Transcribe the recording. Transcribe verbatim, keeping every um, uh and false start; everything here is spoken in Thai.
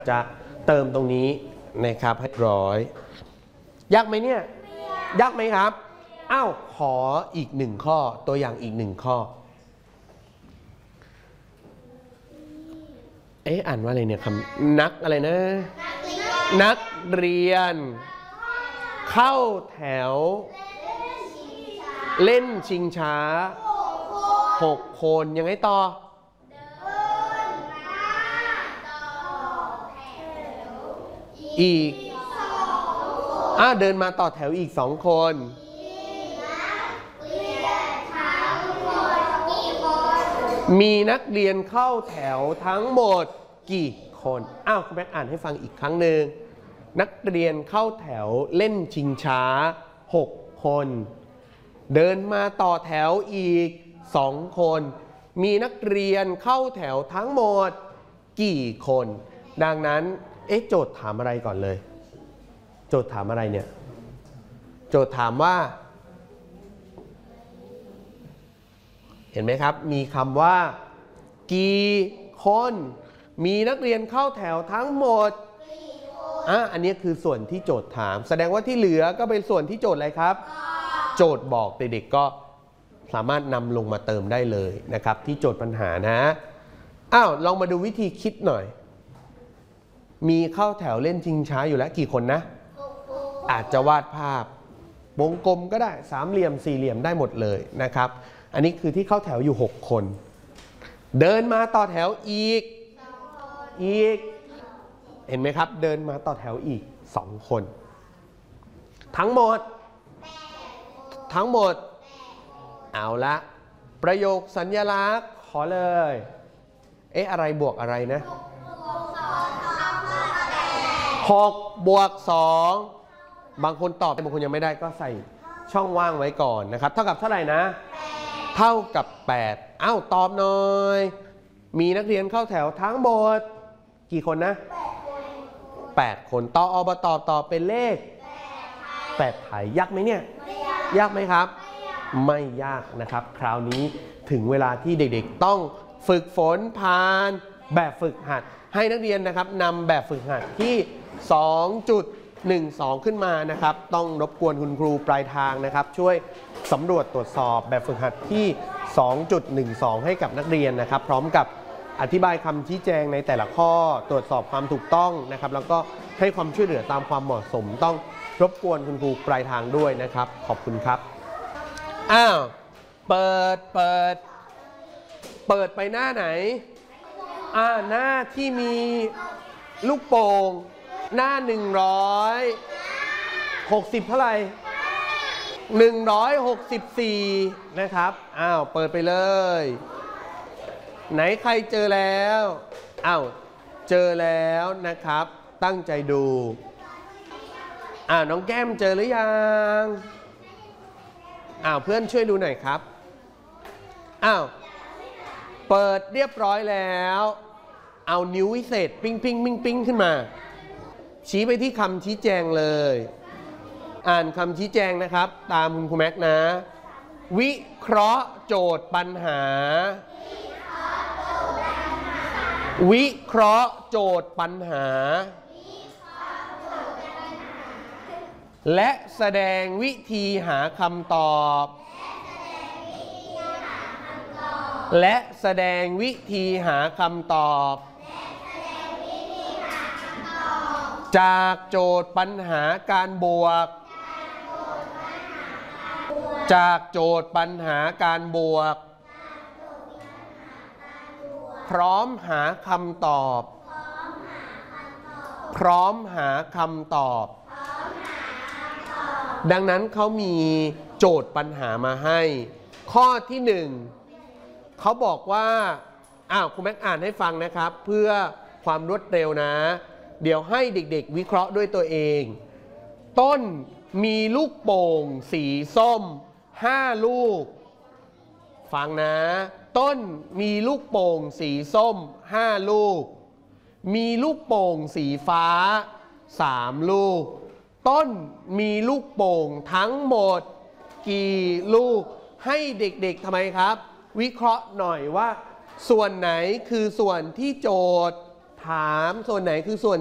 จะเติมตรงนี้นะครับให้ร้อยยากไหมเนี่ยยากไหมครับอ้าวขออีกหนึ่งข้อตัวอย่างอีกหนึ่งข้อเอ๊ะอ่านว่าอะไรเนี่ยคำนักอะไรนะนักเรียนเข้าแถวเล่นชิงช้าหกคนยังไงต่ออีกอ่าเดินมาต่อแถวอีกสองคนมีนักเรียนเข้าแถวทั้งหมดกี่คนอ้าวคุณแม่อ่านให้ฟังอีกครั้งหนึ่งนักเรียนเข้าแถวเล่นชิงช้าหกคนเดินมาต่อแถวอีกสองคนมีนักเรียนเข้าแถวทั้งหมดกี่คนดังนั้นเอ๊ะโจทย์ถามอะไรก่อนเลยโจทย์ถามอะไรเนี่ยโจทย์ถามว่าเห็นไหมครับมีคำว่ากี่คนมีนักเรียนเข้าแถวทั้งหมดอ่ะอันนี้คือส่วนที่โจทย์ถามแสดงว่าที่เหลือก็เป็นส่วนที่โจทย์อะไรครับโจทย์บอกเด็กๆก็สามารถนำลงมาเติมได้เลยนะครับที่โจทย์ปัญหานะอ้าวลองมาดูวิธีคิดหน่อยมีเข้าแถวเล่นชิงช้าอยู่แล้วกี่คนนะอาจจะวาดภาพวงกลมก็ได้สามเหลี่ยมสี่เหลี่ยมได้หมดเลยนะครับอันนี้คือที่เข้าแถวอยู่หกคนเดินมาต่อแถวอีกอีกเห็นไหมครับเดินมาต่อแถวอีกสองคนทั้งหมดทั้งหมดเอาละประโยคสัญลักษณ์ขอเลยเอ๊ะอะไรบวกอะไรนะหกบวกสองบางคนตอบแต่บางคนยังไม่ได้ก็ใส่ช่องว่างไว้ก่อนนะครับเท่ากับเท่าไหร่นะเท่ากับแปดเอ้าตอบหน่อยมีนักเรียนเข้าแถวทั้งหมดกี่คนนะแปดคนต่ออบตอบตอบเป็นเลขแปดไถยากไหมเนี่ยยากไหมครับไม่ยากนะครับคราวนี้ถึงเวลาที่เด็กๆต้องฝึกฝนผ่านแบบฝึกหัดให้นักเรียนนะครับนำแบบฝึกหัดที่ สองจุดหนึ่งสอง ขึ้นมานะครับต้องรบกวนคุณครูปลายทางนะครับช่วยสำรวจตรวจสอบแบบฝึกหัดที่ สองจุดหนึ่งสอง ให้กับนักเรียนนะครับพร้อมกับอธิบายคำชี้แจงในแต่ละข้อตรวจสอบความถูกต้องนะครับแล้วก็ให้ความช่วยเหลือตามความเหมาะสมต้องรบกวนคุณครูปลายทางด้วยนะครับขอบคุณครับอ้าวเปิดเปิดเปิดไปหน้าไหนอ่าหน้าที่มีลูกโป่งหน้าหนึ่งร้อยหกสิบเท่าไหร่หนึ่งร้อยหกสิบสี่นะครับอ้าวเปิดไปเลยไหนใครเจอแล้วอ้าวเจอแล้วนะครับตั้งใจดูอ้าวน้องแก้มเจอหรือยังอ้าวเพื่อนช่วยดูหน่อยครับอ้าวเปิดเรียบร้อยแล้วเอานิ้ววิเศษปิ้งปิ้งปิ้งปิ้งขึ้นมาชี้ไปที่คำชี้แจงเลยอ่านคำชี้แจงนะครับตามคุณครูแม็กนะวิเคราะห์โจทย์ปัญหาวิเคราะห์โจทย์ปัญหาและแสดงวิธีหาคำตอบและแสดงวิธีหาคำตอบจากโจทย์ปัญหาการบวกจากโจทย์ปัญหาการบวกพร้อมหาคำตอบพร้อมหาคำตอบดังนั้นเขามีโจทย์ปัญหามาให้ข้อที่หนึ่งเขาบอกว่าอ้าวคุณแม็กอ่านให้ฟังนะครับเพื่อความรวดเร็วนะเดี๋ยวให้เด็กๆวิเคราะห์ด้วยตัวเองต้นมีลูกโป่งสีส้มห้าลูกฟังนะต้นมีลูกโป่งสีส้มห้าลูกมีลูกโป่งสีฟ้าสามลูกต้นมีลูกโป่งทั้งหมดกี่ลูกให้เด็กๆทำไมครับวิเคราะห์หน่อยว่าส่วนไหนคือส่วนที่โจทย์ถามส่วนไหนคือส่วน